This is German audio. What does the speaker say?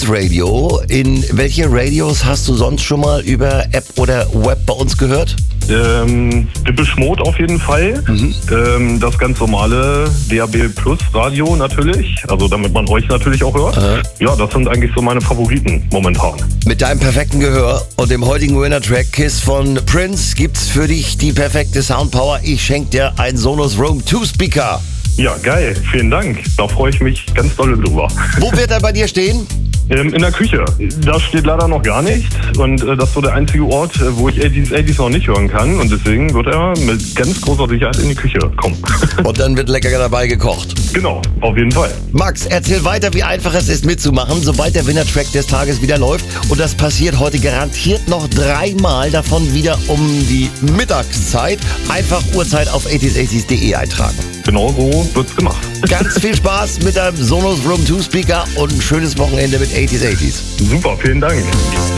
Radio. In welche Radios hast du sonst schon mal über App oder Web bei uns gehört? Depeche Mode auf jeden Fall. Das ganz normale DAB Plus Radio natürlich. Also damit man euch natürlich auch hört. Ja, das sind eigentlich so meine Favoriten momentan. Mit deinem perfekten Gehör und dem heutigen Winner-Track Kiss von Prince gibt's für dich die perfekte Soundpower. Ich schenke dir ein Sonos Roam 2 Speaker. Ja, geil. Vielen Dank. Da freue ich mich ganz doll drüber. Wo wird er bei dir stehen? In der Küche. Da steht leider noch gar nichts. Und das ist so der einzige Ort, wo ich 80s noch nicht hören kann. Und deswegen wird er mit ganz großer Sicherheit in die Küche kommen. Und dann wird lecker dabei gekocht. Genau, auf jeden Fall. Max, erzähl weiter, wie einfach es ist mitzumachen, sobald der Winner-Track des Tages wieder läuft. Und das passiert heute garantiert noch 3-mal, davon wieder um die Mittagszeit. Einfach Uhrzeit auf 80s80s.de eintragen. Genau so wird's gemacht. Ganz viel Spaß mit deinem Sonos Roam 2 Speaker und ein schönes Wochenende mit 80s80s. Super, vielen Dank.